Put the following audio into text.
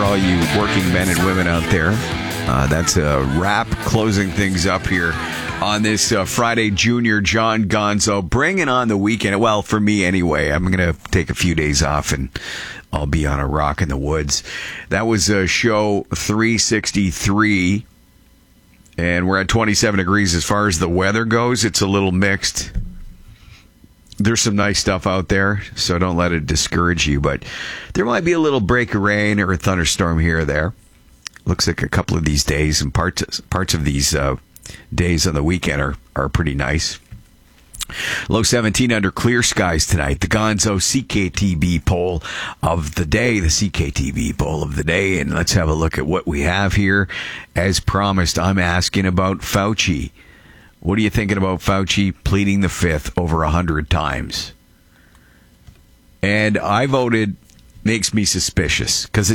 all you working men and women out there. That's a wrap, closing things up here on this Friday. Junior John Gonzo bringing on the weekend. Well, for me anyway, I'm going to take a few days off and I'll be on a rock in the woods. That was show 363, and we're at 27 degrees. As far as the weather goes, it's a little mixed. There's some nice stuff out there, so don't let it discourage you. But there might be a little break of rain or a thunderstorm here or there. Looks like a couple of these days and parts of these days on the weekend are pretty nice. Low 17 under clear skies tonight. The Gonzo CKTB poll of the day. The CKTB poll of the day. And let's have a look at what we have here. As promised, I'm asking about Fauci. What are you thinking about Fauci pleading the fifth over 100 times? And I voted makes me suspicious because